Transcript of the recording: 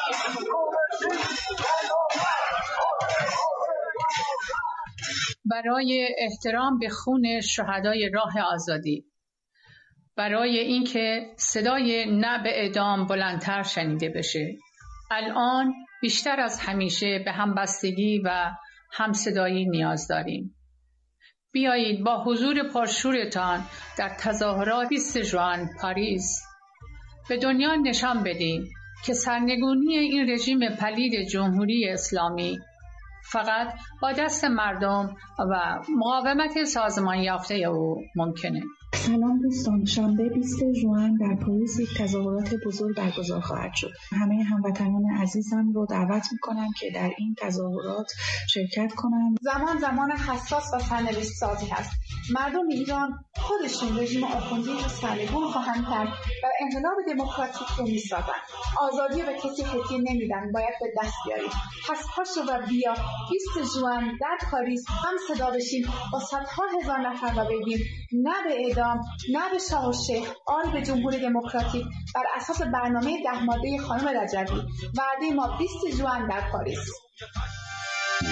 برای احترام به خون شهدای راه آزادی، برای اینکه صدای نه به اعدام بلندتر شنیده بشه، الان بیشتر از همیشه به همبستگی و همصدایی نیاز داریم. بیایید با حضور پرشورتان در تظاهرات 20 ژوئن پاریس به دنیا نشان بدیم که سرنگونی این رژیم پلید جمهوری اسلامی فقط با دست مردم و مقاومت سازمان یافته او ممکنه. سلام دوستان، شنبه 20 ژوئن در پاریس یک تظاهرات بزرگ برگزار خواهد شد. همه هموطنان عزیزم رو دعوت میکنم که در این تظاهرات شرکت کنند. زمان حساس و سرنوشت سازی هست. مردم ایران خودشون رژیم آخوندی رو سرنگون خواهند کرد و انقلاب دموکراتیک رو میسازن. آزادی به کسی هدیه نمیدن، باید به دست بیاریم. پس پاشو و بیا 20 ژوئن در پاریس هم صدا بشیم با صدها هزار نفر و بگیم نه به اعدام، نه به شاه و شیخ، آری به جمهوری دموکراتیک بر اساس برنامه 10 ماده خانم رجبی. وعده ما 20 ژوئن در پاریس.